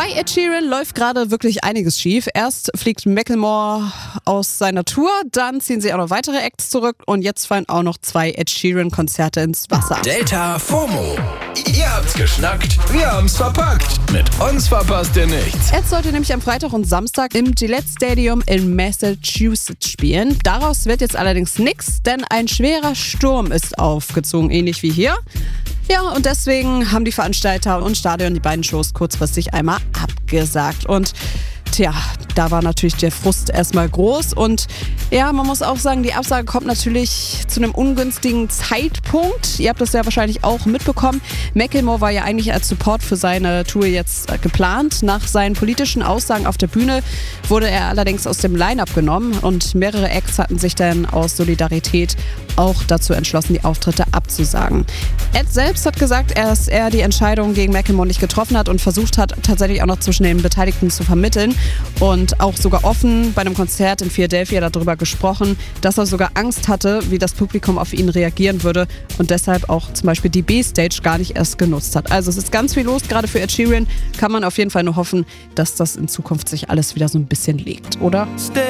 Bei Ed Sheeran läuft gerade wirklich einiges schief. Erst fliegt Macklemore aus seiner Tour, dann ziehen sie auch noch weitere Acts zurück und jetzt fallen auch noch 2 Ed Sheeran-Konzerte ins Wasser. Delta FOMO. Ihr habt's geschnackt, wir haben's verpackt. Mit uns verpasst ihr nichts. Ed sollte nämlich am Freitag und Samstag im Gillette Stadium in Massachusetts spielen. Daraus wird jetzt allerdings nichts, denn ein schwerer Sturm ist aufgezogen, ähnlich wie hier. Ja, und deswegen haben die Veranstalter und Stadion die beiden Shows kurzfristig einmal abgesagt. Und tja, da war natürlich der Frust erstmal groß. Und ja, man muss auch sagen, die Absage kommt natürlich zu einem ungünstigen Zeitpunkt. Ihr habt das ja wahrscheinlich auch mitbekommen. Macklemore war ja eigentlich als Support für seine Tour jetzt geplant. Nach seinen politischen Aussagen auf der Bühne wurde er allerdings aus dem Line-Up genommen. Und mehrere Acts hatten sich dann aus Solidarität auch dazu entschlossen, die Auftritte abzusagen. Ed selbst hat gesagt, dass er die Entscheidung gegen Macklemore nicht getroffen hat und versucht hat, tatsächlich auch noch zwischen den Beteiligten zu vermitteln und auch sogar offen bei einem Konzert in Philadelphia darüber gesprochen, dass er sogar Angst hatte, wie das Publikum auf ihn reagieren würde und deshalb auch zum Beispiel die B-Stage gar nicht erst genutzt hat. Also es ist ganz viel los, gerade für Ed Sheeran. Kann man auf jeden Fall nur hoffen, dass das in Zukunft sich alles wieder so ein bisschen legt, oder?